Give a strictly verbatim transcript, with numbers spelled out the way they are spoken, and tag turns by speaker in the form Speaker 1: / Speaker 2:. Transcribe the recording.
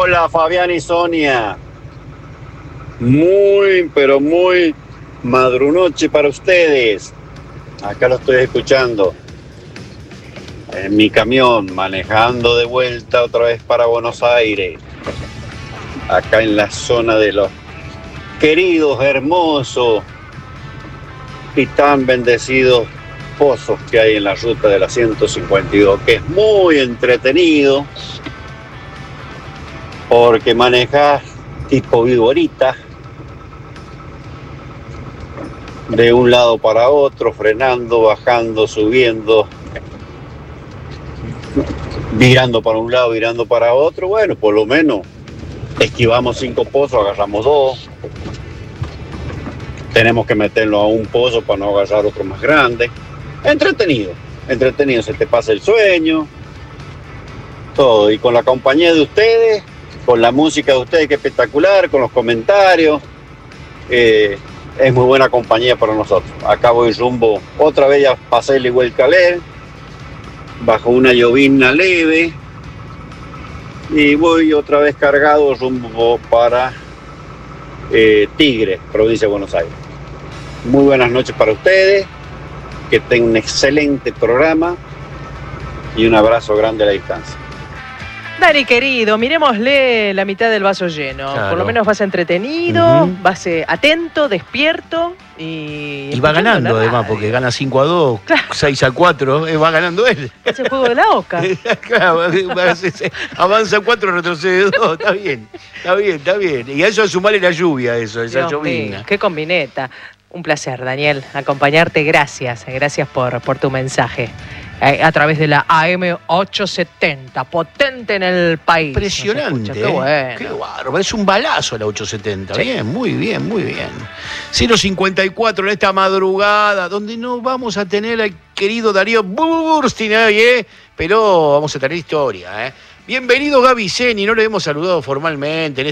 Speaker 1: Hola Fabián y Sonia. Muy, pero muy madrunoche para ustedes. Acá lo estoy escuchando en mi camión, manejando de vuelta otra vez para Buenos Aires. Acá en la zona de los queridos, hermosos y tan bendecidos pozos que hay en la ruta de la ciento cincuenta y dos, que es muy entretenido porque manejas tipo viborita de un lado para otro, frenando, bajando, subiendo, virando para un lado, virando para otro. Bueno, por lo menos esquivamos cinco pozos, agarramos dos. Tenemos que meterlo a un pozo para no agarrar otro más grande. Entretenido, entretenido, se te pasa el sueño, todo. Y con la compañía de ustedes, con la música de ustedes que es espectacular, con los comentarios, eh, es muy buena compañía para nosotros. Acá voy rumbo, otra vez ya pasé el igual Calais, bajo una llovizna leve, y voy otra vez cargado rumbo para eh, Tigre, provincia de Buenos Aires. Muy buenas noches para ustedes, que tengan un excelente programa y un abrazo grande a la distancia.
Speaker 2: Dani, querido, miremosle la mitad del vaso lleno.
Speaker 3: Claro.
Speaker 2: Por lo menos vas entretenido,
Speaker 3: Uh-huh.
Speaker 2: vas eh, atento, despierto y...
Speaker 3: Y va ganando
Speaker 2: la
Speaker 3: además,
Speaker 2: radio.
Speaker 3: porque gana cinco a dos,
Speaker 2: Claro.
Speaker 3: seis a cuatro, eh, va ganando él.
Speaker 2: Es el juego de la oca.
Speaker 3: Claro, avanza cuatro, retrocede dos, está bien, está bien, está bien. Y a eso sumarle la lluvia, eso, esa
Speaker 2: Dios
Speaker 3: llovizna.
Speaker 2: mío, qué combineta. Un placer, Daniel, acompañarte. Gracias, gracias por, por tu mensaje. Eh, a través de la A M ochocientos setenta, potente en el país.
Speaker 3: Impresionante,
Speaker 2: Qué
Speaker 3: ¿eh?
Speaker 2: bueno.
Speaker 3: Qué bárbaro, es un balazo la ochocientos setenta.
Speaker 2: Sí.
Speaker 3: Bien, muy bien, muy bien. cero cincuenta y cuatro en esta madrugada, donde no vamos a tener al querido Darío Burstin hoy, ¿eh? Pero vamos a tener historia, ¿eh? Bienvenido Gaby Zeni, no lo hemos saludado formalmente en